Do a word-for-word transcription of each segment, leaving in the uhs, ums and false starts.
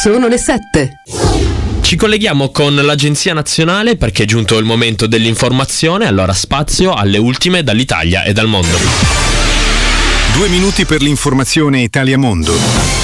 Sono le sette. Ci colleghiamo con l'Agenzia Nazionale perché è giunto il momento dell'informazione, allora spazio alle ultime dall'Italia e dal mondo. Due minuti per l'informazione Italia-Mondo.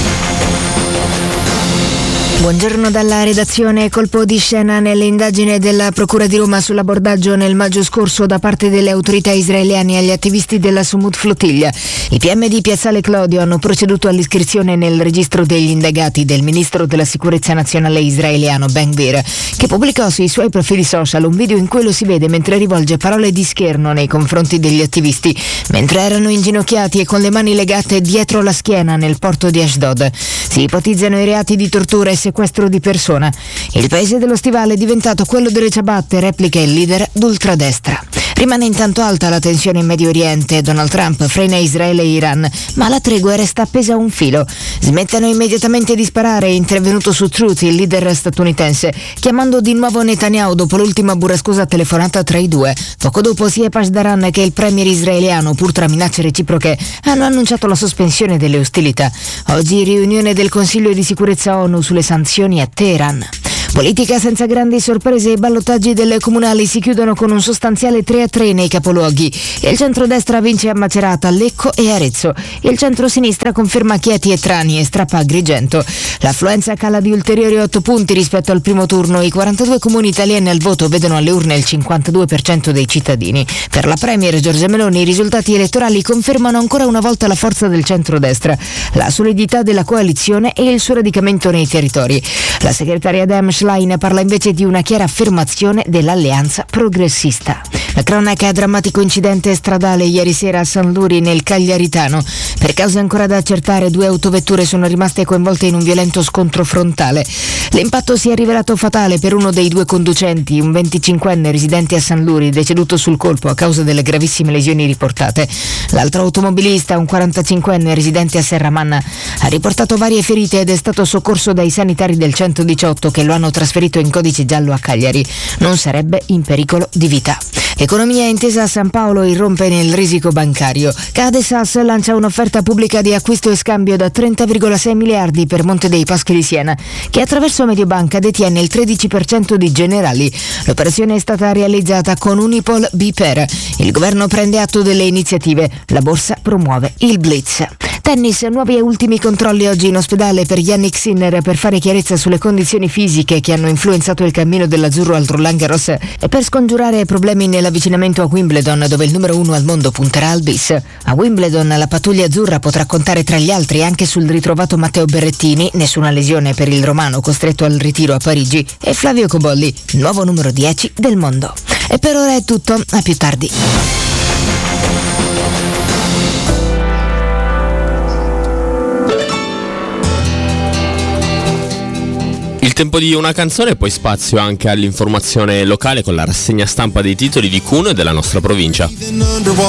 Buongiorno dalla redazione. Colpo di scena nell'indagine della Procura di Roma sull'abordaggio nel maggio scorso da parte delle autorità israeliane agli attivisti della Sumud Flottiglia. I P M di Piazzale Clodio hanno proceduto all'iscrizione nel registro degli indagati del ministro della sicurezza nazionale israeliano Ben Gvir, che pubblicò sui suoi profili social un video in cui lo si vede mentre rivolge parole di scherno nei confronti degli attivisti, mentre erano inginocchiati e con le mani legate dietro la schiena nel porto di Ashdod. Si ipotizzano i reati di tortura e sequestro di persona. Il paese dello stivale è diventato quello delle ciabatte, replica il leader d'ultradestra. Rimane intanto alta la tensione in Medio Oriente. Donald Trump frena Israele e Iran, ma la tregua resta appesa a un filo. Smettano immediatamente di sparare, è intervenuto su Truth il leader statunitense, chiamando di nuovo Netanyahu dopo l'ultima burrascosa telefonata tra i due. Poco dopo sia Pashdaran che il premier israeliano, pur tra minacce reciproche, hanno annunciato la sospensione delle ostilità. Oggi riunione del Consiglio di sicurezza ONU sulle sanzioni a Teheran. Politica senza grandi sorprese, i ballottaggi delle comunali si chiudono con un sostanziale tre a tre nei capoluoghi. Il centrodestra vince a Macerata, Lecco e Arezzo. Il centrosinistra conferma Chieti e Trani e strappa Agrigento. L'affluenza cala di ulteriori otto punti rispetto al primo turno. I quarantadue comuni italiani al voto vedono alle urne il cinquantadue per cento dei cittadini. Per la premier Giorgia Meloni i risultati elettorali confermano ancora una volta la forza del centrodestra, la solidità della coalizione e il suo radicamento nei territori. La segretaria Dem Schlein parla invece di una chiara affermazione dell'alleanza progressista. La cronaca: drammatico incidente stradale ieri sera a San Luri nel Cagliaritano. Per cause ancora da accertare, due autovetture sono rimaste coinvolte in un violento scontro frontale. L'impatto si è rivelato fatale per uno dei due conducenti, un venticinquenne residente a San Luri, deceduto sul colpo a causa delle gravissime lesioni riportate. L'altro automobilista, un quarantacinquenne residente a Serramanna, ha riportato varie ferite ed è stato soccorso dai sanitari del centodiciotto che lo hanno trasferito in codice giallo a Cagliari. Non sarebbe in pericolo di vita. Economia intesa a San Paolo irrompe nel risico bancario. Cade Sas lancia un'offerta pubblica di acquisto e scambio da trenta virgola sei miliardi per Monte dei Paschi di Siena, che attraverso Mediobanca detiene il tredici per cento di Generali. L'operazione è stata realizzata con Unipol Biper. Il governo prende atto delle iniziative. La borsa promuove il Blitz. Tennis, nuovi e ultimi controlli oggi in ospedale per Yannick Sinner per fare chiarezza sulle condizioni fisiche che hanno influenzato il cammino dell'azzurro al Roland Garros e per scongiurare problemi nell'avvicinamento a Wimbledon, dove il numero uno al mondo punterà al bis. A Wimbledon la pattuglia azzurra potrà contare tra gli altri anche sul ritrovato Matteo Berrettini, nessuna lesione per il romano costretto al ritiro a Parigi, e Flavio Cobolli, nuovo numero dieci del mondo. E per ora è tutto, a più tardi. Il tempo di una canzone e poi spazio anche all'informazione locale con la rassegna stampa dei titoli di Cuneo e della nostra provincia.